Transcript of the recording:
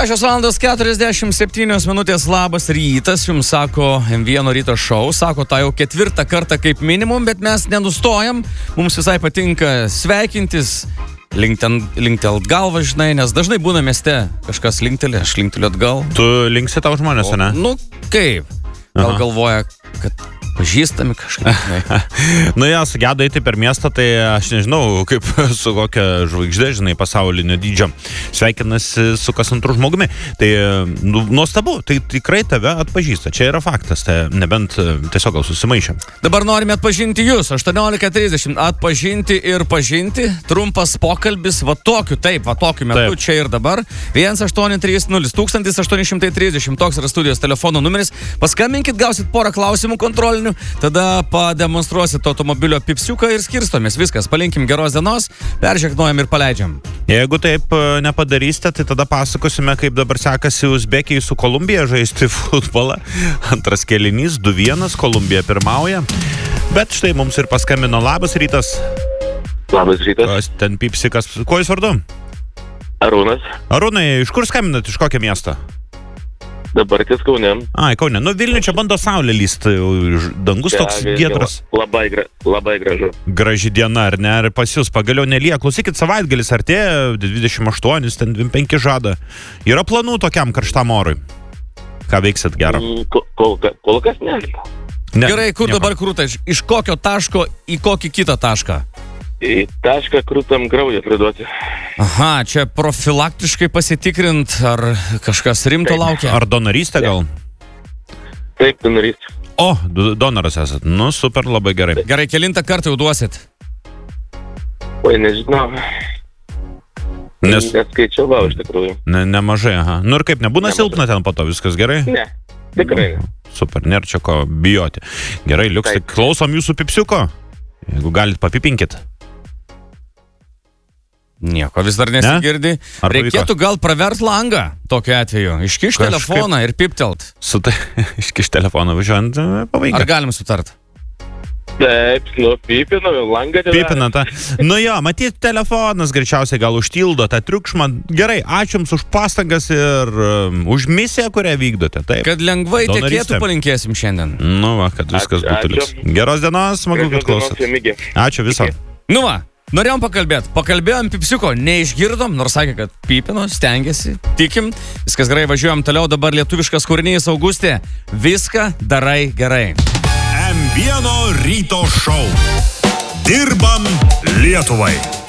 6:47 labas rytas, jums sako M1 ryto šou, sako tą jau 4 kartą kaip minimum, bet mes nenustojam, mums visai patinka sveikintis, linktelt galvą, žinai, nes dažnai būna mieste, kažkas linkteli, aš linkteliu atgal. Tu linksi tau žmonės, ne? Nu, kaip? Gal galvoja, kad pažįstami kažkaip. Nu, ja, sugedo eiti per miestą, tai aš nežinau, kaip su kokia žvaigždė, žinai, pasaulinio dydžio sveikinasi su kas antrų žmogumi. Tai nuostabu, tai tikrai tave atpažįsta. Čia yra faktas, tai nebent tiesiog gal susimaišėm. Dabar norime atpažinti jūs, 18:30, atpažinti ir pažinti. Trumpas pokalbis, va tokiu metu, čia ir dabar. 1830 toks yra studijos telefono numeris. Paskambinkit, gausit porą klausimų kontrolinių. Tada pademonstruosit automobilio pipsiuką ir skirstomės. Viskas, palinkim geros dienos, peržegnuojam ir paleidžiam. Jeigu taip nepadarysite, tai tada pasakosime, kaip dabar sekasi Uzbekijai su Kolumbija žaisti futbolą. Antras kėlinys, 2-1, Kolumbija pirmauja. Bet štai mums ir paskambino. Labas rytas. Labas rytas. Ten pipsikas. Kuo jūs vardu? Arūnas. Arūnai, iš kur skambinat, iš kokio miesto? Dabar ties Kaune. Ai, Kaune. Nu, Vilniuje čia bando saulė lyst. Dangus toks giedras. Labai gražu. Graži diena, ar ne? Ir pas jūs pagaliau nelieka. Klausykit, savaitgalis artėja, 28, ten 25 žada. Yra planų tokiam karštam orui? Ką veiksit gero? Kol kas ne. Gerai, kur dabar krūta? Iš kokio taško į kokį kitą tašką? Į tašką krūtam kraują priduoti. Aha, čia profilaktiškai pasitikrint, ar kažkas rimto laukia? Ar donorystė gal? Taip, donorystė. O, donoras esat. Nu, super, labai gerai. Gerai, kelintą kartą jau duosit? Oi, nežinau. Neskaičiavau iš tikrųjų. Nemažai, aha. Nu ir kaip, nebūna silpna ten po to, viskas gerai? Ne, tikrai ne. Super, nėra čia ko bijoti. Gerai, liuks, tai klausom jūsų pipsiuko. Jeigu galit, papipinkit. Nieko, vis dar nesigirdi. Reikėtų gal pravert langą tokiu atveju. Iškiš telefoną ir piptelt. Iškiš telefoną važiuojant, paveikia. Ar galim sutart? Taip, pipinau, langą. Pipina tą. Nu jo, matyt, telefonas greičiausiai gal užtildo tą triukšmą. Gerai, ačiū jums už pastangas ir už misiją, kurią vykdote. Taip. Kad lengvai tekėtų palinkėsim šiandien. Nu va, kad viskas būtų liks. Geros dienos, smagu, kad klausot. Ačiū viso. Nu va. Norėjom pakalbėjom pipsiuko, neišgirdom, nors sakė, kad pipino, stengiasi, tikim, viskas gerai, važiuojam toliau, dabar lietuviškas kūrinys Augustė, viską darai gerai. M1 ryto šou. Dirbam Lietuvai.